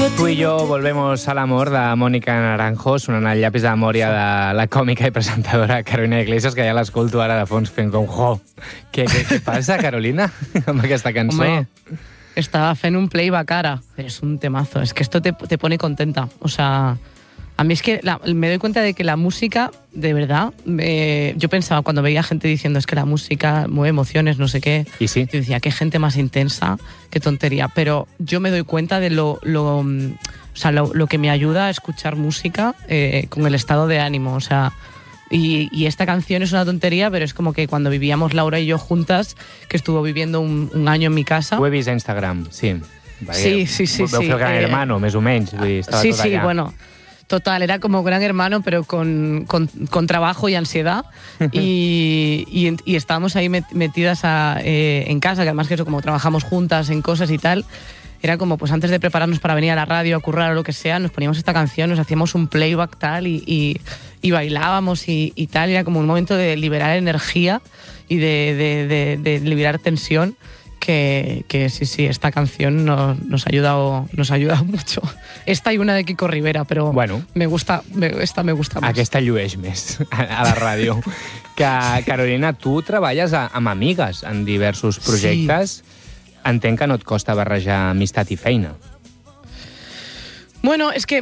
Tú y yo volvemos al amor de Mónica Naranjo, sonant el llapis de memòria de la còmica i presentadora Carolina Iglesias, que ja l'escolto ara de fons fent com jo. Què passa, Carolina, amb aquesta cançó? Hombre, estaba fent un playback ara, pero es un temazo, es que esto te pone contenta. O sea, a mí es que me doy cuenta de que la música, de verdad, yo pensaba cuando veía gente diciendo es que la música mueve emociones, no sé qué, y sí, yo decía, qué gente más intensa, qué tontería, pero yo me doy cuenta de lo que me ayuda a escuchar música con el estado de ánimo, o sea, y esta canción es una tontería, pero es como que cuando vivíamos Laura y yo juntas, que estuvo viviendo un año en mi casa. Ho he vist a Instagram, sí. Sí. Veu fer el Gran Hermano, més o menys. Vull dir, estava tot allà. Sí, bueno, total, era como Gran Hermano, pero con trabajo y ansiedad. y estábamos ahí metidas en casa, que además que eso, como trabajamos juntas en cosas y tal, era como, pues antes de prepararnos para venir a la radio, a currar o lo que sea, nos poníamos esta canción, nos hacíamos un playback tal y bailábamos y tal. Era como un momento de liberar energía y de liberar tensión. Que sí, esta canción nos ha ayudado mucho. Esta y una de Kiko Rivera, pero bueno, esta me gusta más. Aquesta llueix més a la ràdio. Carolina, tu treballes amb amigues en diversos projectes. Sí. Entenc que no et costa barrejar amistat i feina. Bueno, es que,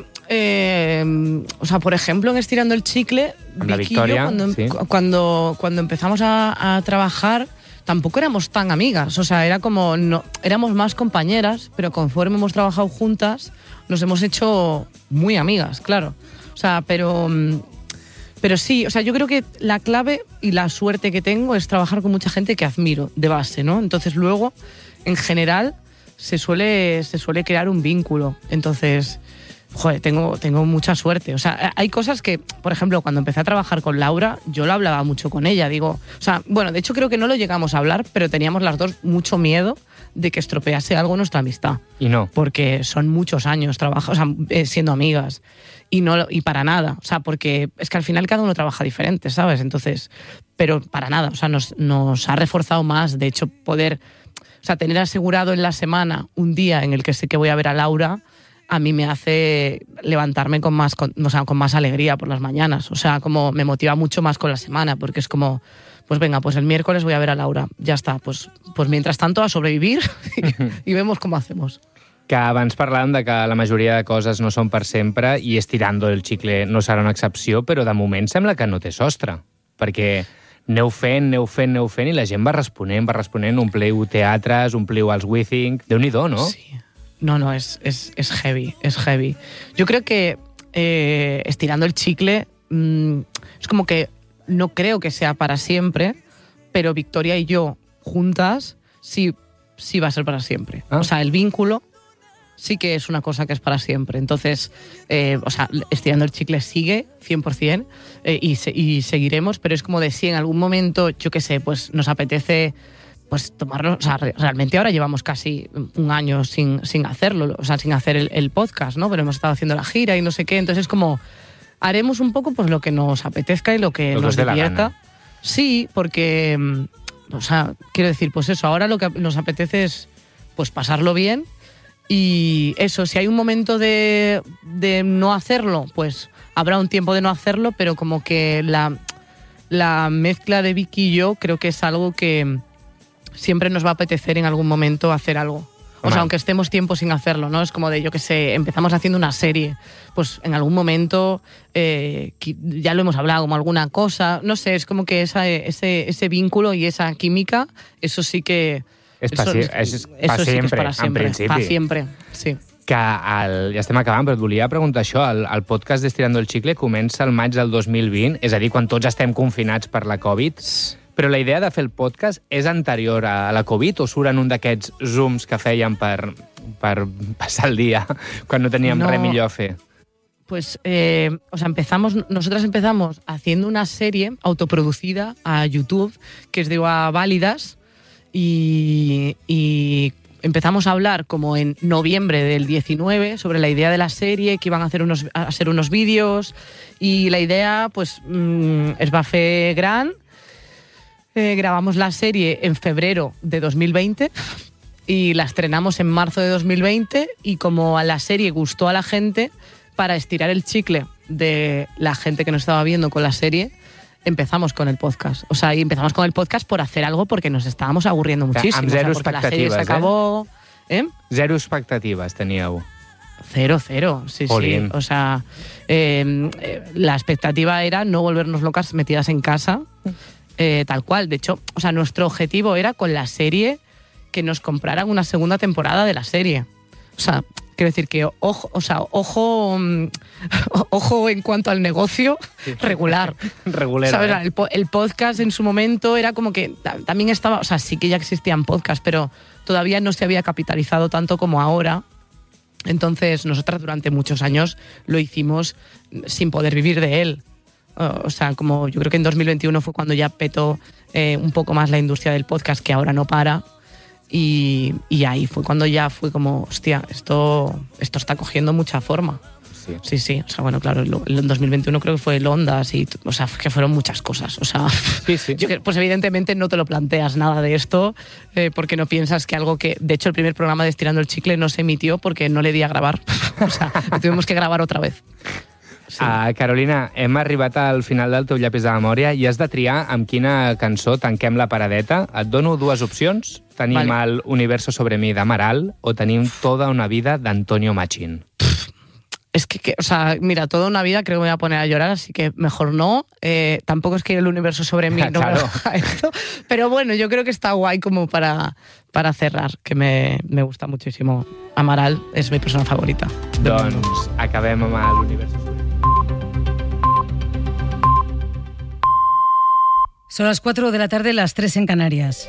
o sea, por ejemplo, en Estirando el Chicle, amb la Victoria, cuando empezamos a trabajar, tampoco éramos tan amigas, o sea, era como, no, éramos más compañeras, pero conforme hemos trabajado juntas, nos hemos hecho muy amigas, claro. O sea, pero sí, o sea, yo creo que la clave y la suerte que tengo es trabajar con mucha gente que admiro de base, ¿no? Entonces luego, en general, se suele crear un vínculo. Entonces, joder, tengo mucha suerte. O sea, hay cosas que, por ejemplo, cuando empecé a trabajar con Laura, yo lo hablaba mucho con ella. Digo, o sea, bueno, de hecho creo que no lo llegamos a hablar, pero teníamos las dos mucho miedo de que estropease algo nuestra amistad. Y no. Porque son muchos años siendo amigas. Y para nada. O sea, porque es que al final cada uno trabaja diferente, ¿sabes? Entonces, pero para nada. O sea, nos ha reforzado más. De hecho, tener asegurado en la semana un día en el que sé que voy a ver a Laura, a mí me hace levantarme con más alegría por las mañanas. O sea, como me motiva mucho más con la semana, porque es como, pues venga, pues el miércoles voy a ver a Laura. Ya está, pues mientras tanto a sobrevivir y vemos cómo hacemos. Que abans parlàvem de que la majoria de coses no són per sempre i Estirando el Chicle no serà una excepció, però de moment sembla que no té sostre, perquè aneu fent i la gent va responent, ompliu teatres, ompliu els Withink. Déu-n'hi-do, ¿no? Sí. No, es heavy, es heavy. Yo creo que Estirando el Chicle es como que no creo que sea para siempre, pero Victoria y yo juntas sí va a ser para siempre. O sea, el vínculo sí que es una cosa que es para siempre. Entonces, Estirando el Chicle sigue 100% y seguiremos, pero es como de si en algún momento, yo qué sé, pues nos apetece pues tomarlo. O sea, realmente ahora llevamos casi un año sin hacerlo, o sea, sin hacer el podcast, ¿no? Pero hemos estado haciendo la gira y no sé qué, entonces es como haremos un poco pues lo que nos apetezca y lo que nos divierta. Sí, porque, o sea, quiero decir, pues eso, ahora lo que nos apetece es pues pasarlo bien. Y eso, si hay un momento de no hacerlo, pues habrá un tiempo de no hacerlo, pero como que la mezcla de Vicky y yo creo que es algo que siempre nos va a apetecer en algún momento hacer algo. O sea, aunque estemos tiempo sin hacerlo, ¿no? Es como de, yo qué sé, empezamos haciendo una serie, pues en algún momento ya lo hemos hablado, como alguna cosa, no sé, es como que ese vínculo y esa química, eso sí que... Eso sí que és para sempre, en principi. Para siempre, sí. Que ja estem acabant, però et volia preguntar això. El podcast d'Estirando el Chicle comença el maig del 2020, és a dir, quan tots estem confinats per la Covid. Però la idea de fer el podcast és anterior a la Covid o surt en un d'aquests Zooms que fèiem per passar el dia quan no teníem res millor a fer? Pues, nosotras empezamos haciendo una serie autoproducida a YouTube que es de Válidas. Y empezamos a hablar como en noviembre del 19 sobre la idea de la serie, que iban a hacer unos vídeos, y la idea pues es va fer gran. Grabamos la serie en febrero de 2020 y la estrenamos en marzo de 2020 y como a la serie gustó a la gente, para estirar el chicle de la gente que nos estaba viendo con la serie, empezamos con el podcast. O sea, y empezamos con el podcast por hacer algo porque nos estábamos aburriendo muchísimo. Amb zero porque expectatives, la serie se acabó. Zero expectatives teníeu. Cero, sí, Jolín. sí. O sea, la expectativa era no volvernos locas metidas en casa, tal cual. De hecho, o sea, nuestro objetivo era con la serie que nos compraran una segunda temporada de la serie. O sea, quiero decir que ojo en cuanto al negocio, regular. Regulera. ¿Sabes? El podcast en su momento era como que también estaba, o sea, sí que ya existían podcasts, pero todavía no se había capitalizado tanto como ahora. Entonces, nosotras durante muchos años lo hicimos sin poder vivir de él. O sea, como yo creo que en 2021 fue cuando ya petó un poco más la industria del podcast, que ahora no para. Y ahí fue cuando ya fue como, hostia, esto está cogiendo mucha forma. Sí. O sea, bueno, claro, en 2021 creo que fue el Ondas y, o sea, que fueron muchas cosas. O sea, sí. Pues evidentemente no te lo planteas nada de esto porque no piensas que algo que... De hecho, el primer programa de Estirando el Chicle no se emitió porque no le di a grabar. O sea, lo tuvimos que grabar otra vez. Sí. Carolina, hem arribat al final del teu llapis de memòria i has de triar amb quina cançó tanquem la paradeta. Et dono dues opcions. Tenim el Universo sobre mí d'Amaral o tenim Toda una vida d'Antonio Machín. Es que, o sea, mira, toda una vida creo que me voy a poner a llorar, así que mejor no. Tampoco es que el universo sobre mí no claro. me haga esto. Pero bueno, yo creo que está guay como para cerrar, que me gusta muchísimo. Amaral es mi persona favorita. Doncs acabem amb l'Universo sobre mí. Son las 4 de la tarde, las 3 en Canarias.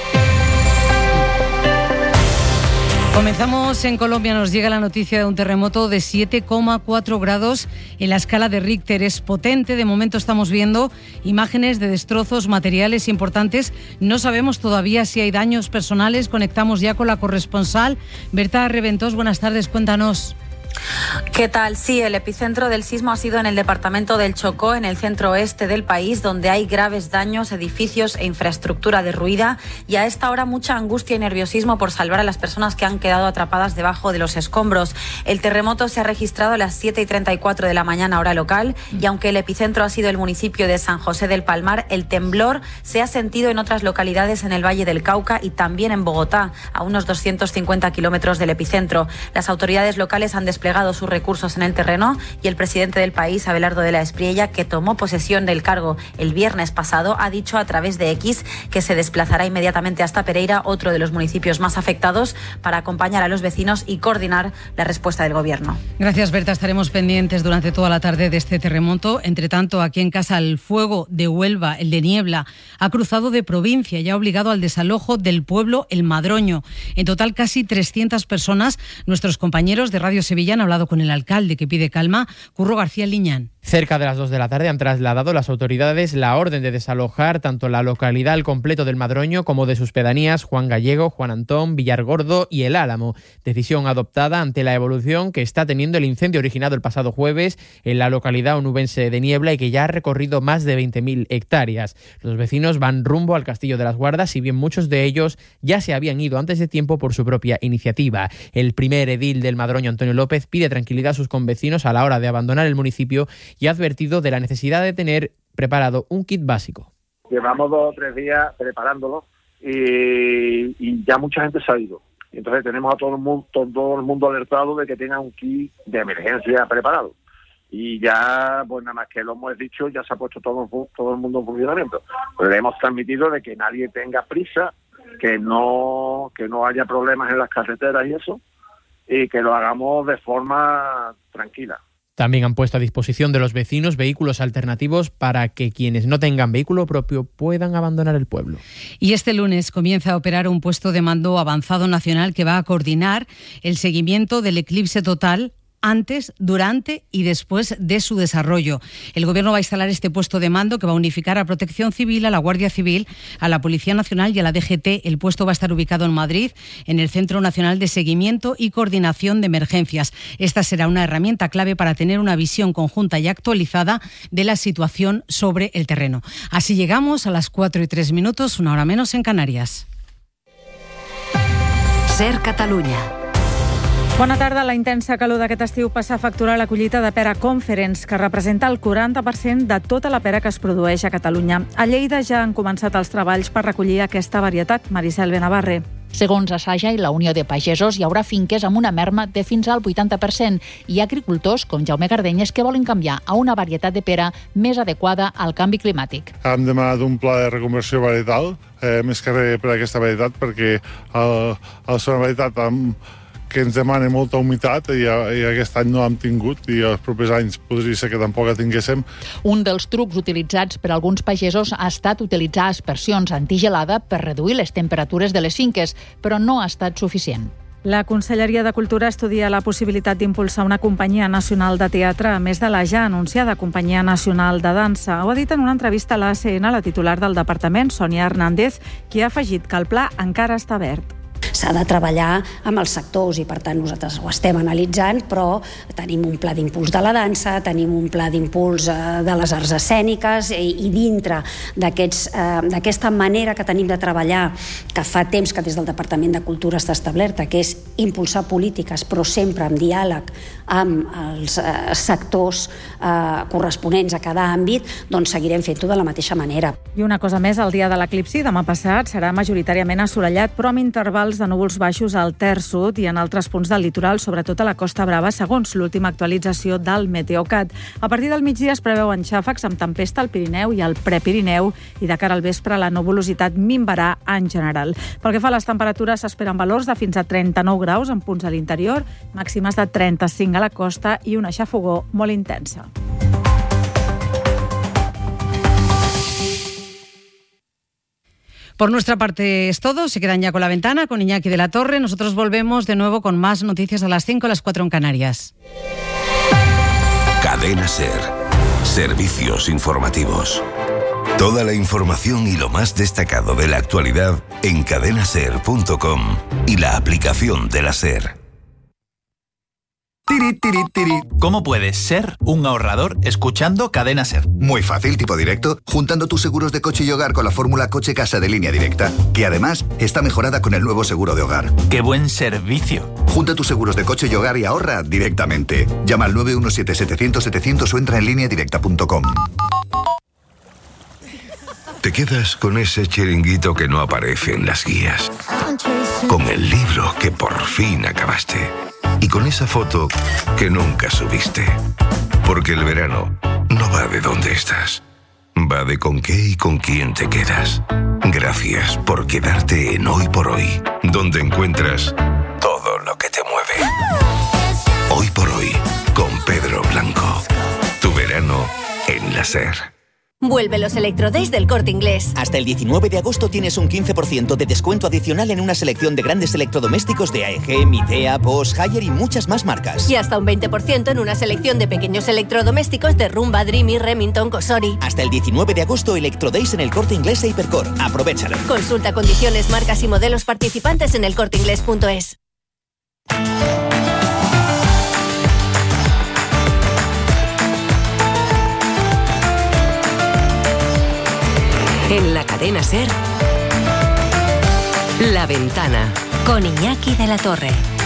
Comenzamos en Colombia. Nos llega la noticia de un terremoto de 7,4 grados en la escala de Richter. Es potente. De momento estamos viendo imágenes de destrozos materiales importantes. No sabemos todavía si hay daños personales. Conectamos ya con la corresponsal Berta Reventós. Buenas tardes, cuéntanos. ¿Qué tal? Sí, el epicentro del sismo ha sido en el departamento del Chocó, en el centro oeste del país, donde hay graves daños, edificios e infraestructura derruida, y a esta hora mucha angustia y nerviosismo por salvar a las personas que han quedado atrapadas debajo de los escombros. El terremoto se ha registrado a las 7:34 de la mañana, hora local, y aunque el epicentro ha sido el municipio de San José del Palmar, el temblor se ha sentido en otras localidades en el Valle del Cauca y también en Bogotá, a unos 250 kilómetros del epicentro. Las autoridades locales han desplegado sus recursos en el terreno y el presidente del país, Abelardo de la Espriella, que tomó posesión del cargo el viernes pasado, ha dicho a través de X que se desplazará inmediatamente hasta Pereira, otro de los municipios más afectados, para acompañar a los vecinos y coordinar la respuesta del gobierno. Gracias, Berta. Estaremos pendientes durante toda la tarde de este terremoto. Entre tanto, aquí en casa, el fuego de Huelva, el de Niebla, ha cruzado de provincia y ha obligado al desalojo del pueblo El Madroño. En total, casi 300 personas. Nuestros compañeros de Radio Sevilla han hablado con el alcalde, que pide calma. Curro García Liñán. Cerca de las 2 de la tarde han trasladado las autoridades la orden de desalojar tanto la localidad al completo del Madroño como de sus pedanías Juan Gallego, Juan Antón, Villargordo y El Álamo. Decisión adoptada ante la evolución que está teniendo el incendio originado el pasado jueves en la localidad onubense de Niebla y que ya ha recorrido más de 20.000 hectáreas. Los vecinos van rumbo al Castillo de las Guardas, si bien muchos de ellos ya se habían ido antes de tiempo por su propia iniciativa. El primer edil del Madroño, Antonio López, pide tranquilidad a sus convecinos a la hora de abandonar el municipio y ha advertido de la necesidad de tener preparado un kit básico. Llevamos 2 o 3 días preparándolo y ya mucha gente se ha ido. Entonces tenemos a todo el mundo alertado de que tenga un kit de emergencia preparado. Y ya, pues nada más que lo hemos dicho, ya se ha puesto todo el mundo en funcionamiento. Pero le hemos transmitido de que nadie tenga prisa, que no haya problemas en las carreteras y eso, y que lo hagamos de forma tranquila. También han puesto a disposición de los vecinos vehículos alternativos para que quienes no tengan vehículo propio puedan abandonar el pueblo. Y este lunes comienza a operar un puesto de mando avanzado nacional que va a coordinar el seguimiento del eclipse total antes, durante y después de su desarrollo. El Gobierno va a instalar este puesto de mando que va a unificar a Protección Civil, a la Guardia Civil, a la Policía Nacional y a la DGT. El puesto va a estar ubicado en Madrid, en el Centro Nacional de Seguimiento y Coordinación de Emergencias. Esta será una herramienta clave para tener una visión conjunta y actualizada de la situación sobre el terreno. Así llegamos a las 4:03, 1 hora menos en Canarias. SER Catalunya. Bona tarda. La intensa calor d'aquest estiu passa a facturar la collita de pera Conference, que representa el 40% de tota la pera que es produeix a Catalunya. A Lleida ja han començat els treballs per recollir aquesta varietat. Maricel Benavarre. Segons Assaja i la Unió de Pagesos, hi haurà finques amb una merma de fins al 80%. Hi ha agricultors, com Jaume Gardenyes, que volen canviar a una varietat de pera més adequada al canvi climàtic. Hem demanat un pla de reconversió varietal, més que res per aquesta varietat, perquè és una varietat que ens demana molta humitat i aquest any no l'hem tingut i els propers anys podria ser que tampoc la tinguéssim. Un dels trucs utilitzats per alguns pagesos ha estat utilitzar aspersions antigelada per reduir les temperatures de les finques, però no ha estat suficient. La Conselleria de Cultura estudia la possibilitat d'impulsar una companyia nacional de teatre, a més de la ja anunciada Companyia Nacional de Dansa. Ho ha dit en una entrevista a l'ACN la titular del departament, Sònia Hernández, qui ha afegit que el pla encara està verd. S'ha de treballar amb els sectors i, per tant, nosaltres ho estem analitzant, però tenim un pla d'impuls de la dansa, tenim un pla d'impuls de les arts escèniques i dintre d'aquesta manera que tenim de treballar, que fa temps que des del Departament de Cultura està establerta, que és impulsar polítiques, però sempre en diàleg amb els sectors corresponents a cada àmbit, doncs seguirem fent-ho de la mateixa manera. I una cosa més, el dia de l'eclipsi, demà passat, serà majoritàriament assolellat, però amb intervals de núvols baixos al Ter Sud i en altres punts del litoral, sobretot a la Costa Brava, segons l'última actualització del Meteocat. A partir del migdia es preveuen xàfecs amb tempesta al Pirineu i al Prepirineu i de cara al vespre la nuvolositat minvarà en general. Pel que fa a les temperatures, s'esperen valors de fins a 39 graus en punts a l'interior, màximes de 35 a la costa i una xafogor molt intensa. Por nuestra parte es todo. Se quedan ya con La Ventana, con Iñaki de la Torre. Nosotros volvemos de nuevo con más noticias a las 5, a las 4 en Canarias. Cadena SER. Servicios informativos. Toda la información y lo más destacado de la actualidad en cadenaser.com y la aplicación de la SER. Tiri, tiri, tiri. ¿Cómo puedes ser un ahorrador escuchando Cadena SER? Muy fácil, tipo directo, juntando tus seguros de coche y hogar con la fórmula Coche-Casa de Línea Directa, que además está mejorada con el nuevo seguro de hogar. ¡Qué buen servicio! Junta tus seguros de coche y hogar y ahorra directamente. Llama al 917-700-700 o entra en lineadirecta.com. Te quedas con ese chiringuito que no aparece en las guías, con el libro que por fin acabaste y con esa foto que nunca subiste. Porque el verano no va de dónde estás, va de con qué y con quién te quedas. Gracias por quedarte en Hoy por Hoy, donde encuentras todo lo que te mueve. Hoy por Hoy, con Pedro Blanco. Tu verano en la SER. Vuelve los Electrodays del Corte Inglés. Hasta el 19 de agosto tienes un 15% de descuento adicional en una selección de grandes electrodomésticos de AEG, Midea, Bosch, Haier y muchas más marcas. Y hasta un 20% en una selección de pequeños electrodomésticos de Rumba, Dreamy, Remington, Cosori. Hasta el 19 de agosto, Electrodays en el Corte Inglés e Hipercor. Aprovéchalo. Consulta condiciones, marcas y modelos participantes en elcorteinglés.es. En la cadena SER, La Ventana, con Iñaki de la Torre.